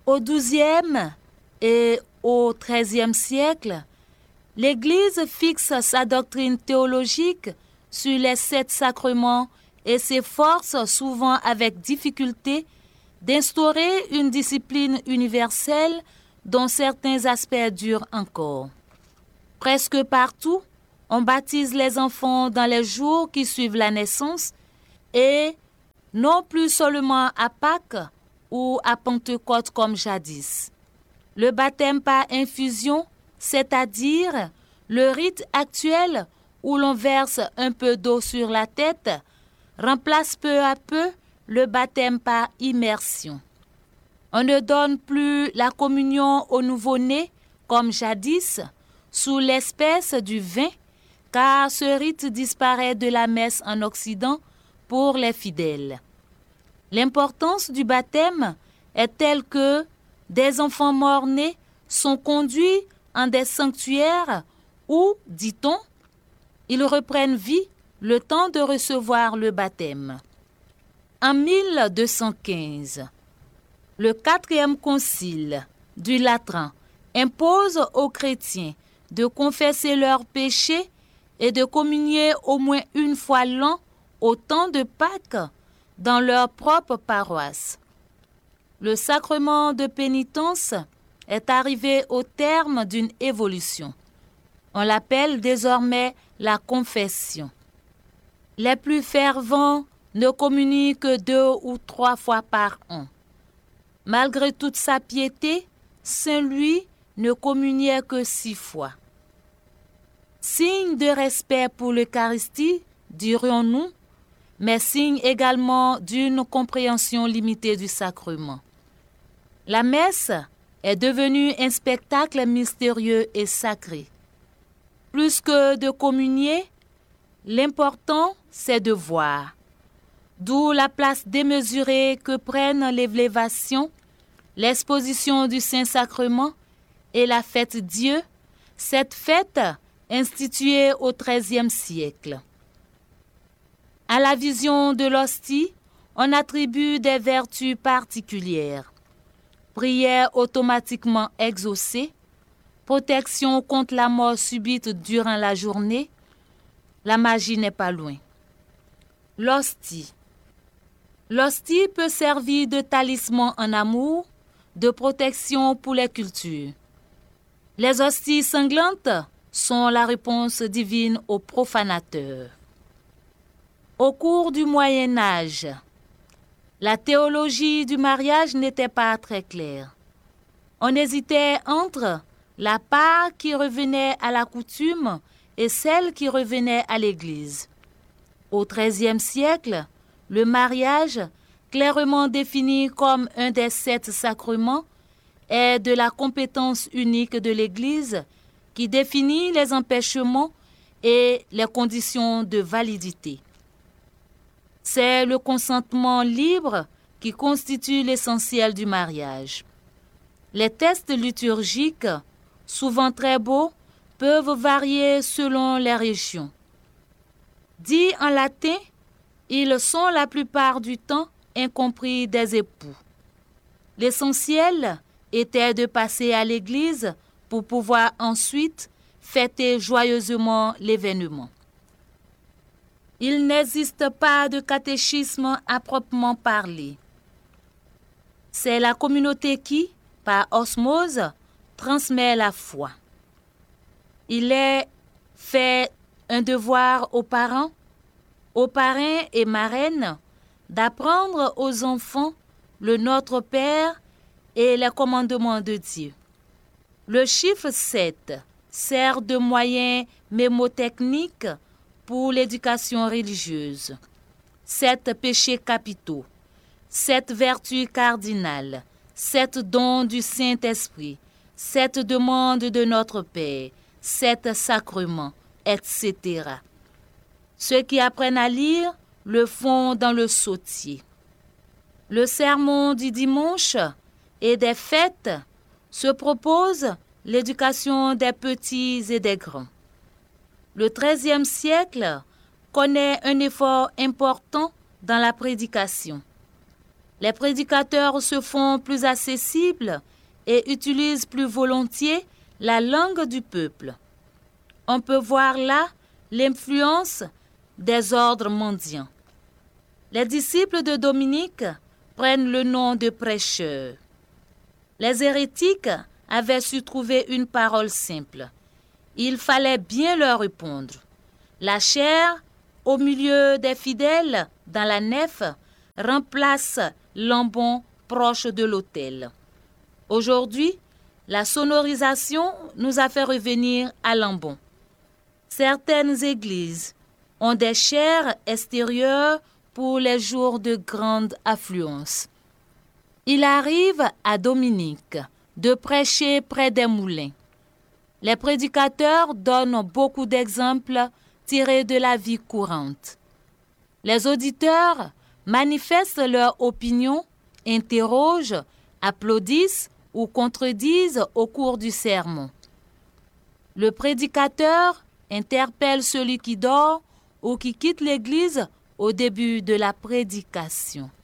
Au XIIe et au XIIIe siècle, l'Église fixe sa doctrine théologique sur les 7 sacrements et s'efforce souvent avec difficulté d'instaurer une discipline universelle dont certains aspects durent encore. Presque partout, on baptise les enfants dans les jours qui suivent la naissance et non plus seulement à Pâques ou à Pentecôte comme jadis. Le baptême par infusion, c'est-à-dire le rite actuel où l'on verse un peu d'eau sur la tête, remplace peu à peu le baptême par immersion. On ne donne plus la communion au nouveau-né comme jadis, sous l'espèce du vin, car ce rite disparaît de la messe en Occident pour les fidèles. L'importance du baptême est telle que des enfants morts-nés sont conduits en des sanctuaires où, dit-on, ils reprennent vie le temps de recevoir le baptême. En 1215, le 4e concile du Latran impose aux chrétiens de confesser leurs péchés et de communier au moins une fois l'an au temps de Pâques dans leur propre paroisse. Le sacrement de pénitence est arrivé au terme d'une évolution. On l'appelle désormais la confession. Les plus fervents ne communient que 2 ou 3 fois par an. Malgré toute sa piété, Saint Louis ne communiait que 6 fois. Signe de respect pour l'Eucharistie, dirions-nous, mais signe également d'une compréhension limitée du sacrement. La messe est devenue un spectacle mystérieux et sacré. Plus que de communier, l'important, c'est de voir. D'où la place démesurée que prennent l'élévation, l'exposition du Saint-Sacrement et la fête Dieu, cette fête instituée au XIIIe siècle. À la vision de l'hostie, on attribue des vertus particulières. Prière automatiquement exaucée, protection contre la mort subite durant la journée, la magie n'est pas loin. L'hostie. L'hostie peut servir de talisman en amour, de protection pour les cultures. Les hosties sanglantes sont la réponse divine aux profanateurs. Au cours du Moyen Âge, la théologie du mariage n'était pas très claire. On hésitait entre la part qui revenait à la coutume et celle qui revenait à l'Église. Au XIIIe siècle, le mariage, clairement défini comme un des 7 sacrements, est de la compétence unique de l'Église qui définit les empêchements et les conditions de validité. C'est le consentement libre qui constitue l'essentiel du mariage. Les textes liturgiques, souvent très beaux, peuvent varier selon les régions. Dits en latin, ils sont la plupart du temps incompris des époux. L'essentiel était de passer à l'église pour pouvoir ensuite fêter joyeusement l'événement. Il n'existe pas de catéchisme à proprement parler. C'est la communauté qui, par osmose, transmet la foi. Il est fait un devoir aux parents, aux parrains et marraines d'apprendre aux enfants le Notre Père et les commandements de Dieu. Le chiffre 7 sert de moyen mémotechnique pour l'éducation religieuse. 7 péchés capitaux, 7 vertus cardinales, 7 dons du Saint-Esprit, 7 demandes de notre Père, 7 sacrements, etc. Ceux qui apprennent à lire le font dans le sautier. Le sermon du dimanche et des fêtes se propose l'éducation des petits et des grands. Le XIIIe siècle connaît un effort important dans la prédication. Les prédicateurs se font plus accessibles et utilisent plus volontiers la langue du peuple. On peut voir là l'influence des ordres mendiants. Les disciples de Dominique prennent le nom de prêcheurs. Les hérétiques avaient su trouver une parole simple. Il fallait bien leur répondre. La chair, au milieu des fidèles, dans la nef, remplace l'ambon proche de l'autel. Aujourd'hui, la sonorisation nous a fait revenir à l'ambon. Certaines églises ont des chairs extérieures pour les jours de grande affluence. Il arrive à Dominique de prêcher près des moulins. Les prédicateurs donnent beaucoup d'exemples tirés de la vie courante. Les auditeurs manifestent leur opinion, interrogent, applaudissent ou contredisent au cours du sermon. Le prédicateur interpelle celui qui dort ou qui quitte l'église au début de la prédication.